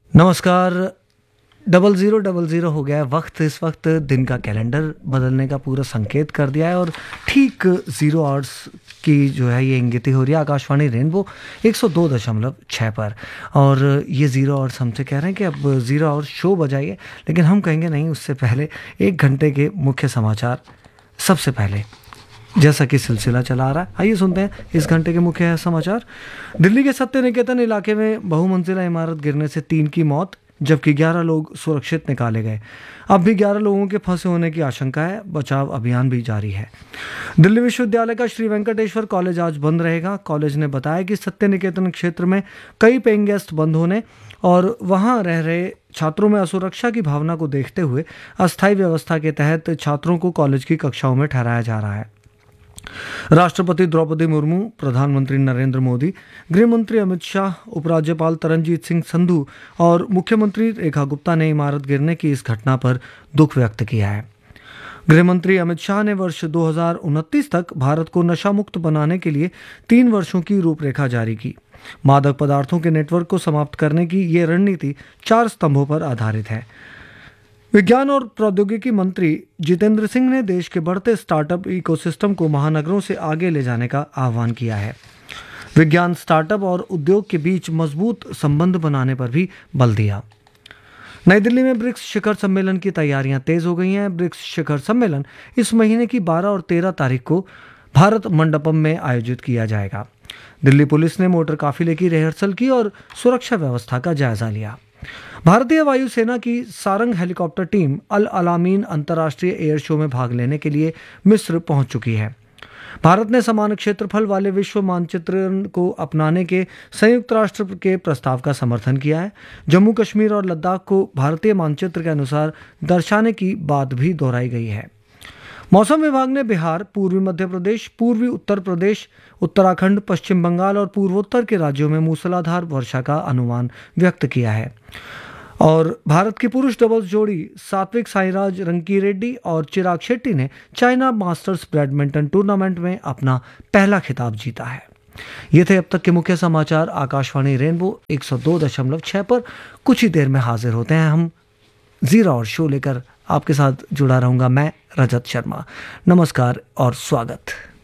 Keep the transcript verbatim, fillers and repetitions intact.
नमस्कार। Double zero double zero हो गया है वक्त। इस वक्त दिन का कैलेंडर बदलने का पूरा संकेत कर दिया है और ठीक ज़ीरो आवर्स की जो है ये इंगिती हो रही है आकाशवाणी रेनबो एक सौ दो दशमलव छः पर। और ये ज़ीरो आवर्स हमसे कह रहे हैं कि अब ज़ीरो आवर्स शो बजाइए, लेकिन हम कहेंगे नहीं, उससे पहले एक घंटे के मुख्य समाचार सबसे पहले, जैसा कि सिलसिला चला आ रहा है। आइए सुनते हैं इस घंटे के मुख्य समाचार। दिल्ली के सत्य निकेतन इलाके में बहुमंजिला इमारत गिरने से तीन की मौत, जबकि ग्यारह लोग सुरक्षित निकाले गए। अब भी ग्यारह लोगों के फंसे होने की आशंका है। बचाव अभियान भी जारी है। दिल्ली विश्वविद्यालय का श्री वेंकटेश्वर कॉलेज आज बंद रहेगा। कॉलेज ने बताया कि सत्य निकेतन क्षेत्र में कई पेइंग गेस्ट बंद होने और वहां रह रहे छात्रों में असुरक्षा की भावना को देखते हुए अस्थायी व्यवस्था के तहत छात्रों को कॉलेज की कक्षाओं में ठहराया जा रहा है। राष्ट्रपति द्रौपदी मुर्मू, प्रधानमंत्री नरेंद्र मोदी, गृह मंत्री अमित शाह, उपराज्यपाल तरनजीत सिंह संधू और मुख्यमंत्री रेखा गुप्ता ने इमारत गिरने की इस घटना पर दुख व्यक्त किया है। गृह मंत्री अमित शाह ने वर्ष दो हज़ार उनतीस तक भारत को नशा मुक्त बनाने के लिए तीन वर्षों की रूपरेखा जारी की। मादक पदार्थों के नेटवर्क को समाप्त करने की ये रणनीति चार स्तंभों पर आधारित है। विज्ञान और प्रौद्योगिकी मंत्री जितेंद्र सिंह ने देश के बढ़ते स्टार्टअप इकोसिस्टम को महानगरों से आगे ले जाने का आह्वान किया है। विज्ञान, स्टार्टअप और उद्योग के बीच मजबूत संबंध बनाने पर भी बल दिया। नई दिल्ली में ब्रिक्स शिखर सम्मेलन की तैयारियां तेज हो गई हैं। ब्रिक्स शिखर सम्मेलन इस महीने की बारह और तेरह तारीख को भारत मंडपम में आयोजित किया जाएगा। दिल्ली पुलिस ने मोटर काफिले की रिहर्सल की और सुरक्षा व्यवस्था का जायजा लिया। भारतीय वायुसेना की सारंग हेलीकॉप्टर टीम अल अलामीन अंतर्राष्ट्रीय एयर शो में भाग लेने के लिए मिस्र पहुंच चुकी है। भारत ने समान क्षेत्रफल वाले विश्व मानचित्रण को अपनाने के संयुक्त राष्ट्र के प्रस्ताव का समर्थन किया है। जम्मू कश्मीर और लद्दाख को भारतीय मानचित्र के अनुसार दर्शाने की बात भी दोहराई गई है। मौसम विभाग ने बिहार, पूर्वी मध्य प्रदेश, पूर्वी उत्तर प्रदेश, उत्तराखंड, पश्चिम बंगाल और पूर्वोत्तर के राज्यों में मूसलाधार वर्षा का अनुमान व्यक्त किया है। और भारत की पुरुष डबल्स जोड़ी सात्विक साईराज रंकीरेड्डी और चिराग शेट्टी ने चाइना मास्टर्स बैडमिंटन टूर्नामेंट में अपना पहला खिताब जीता है। ये थे अब तक के मुख्य समाचार आकाशवाणी रेनबो एक सौ दो दशमलव छः पर। कुछ ही देर में हाजिर होते हैं हम ज़ीरो और शो लेकर। आपके साथ जुड़ा रहूंगा मैं, रजत शर्मा। नमस्कार और स्वागत।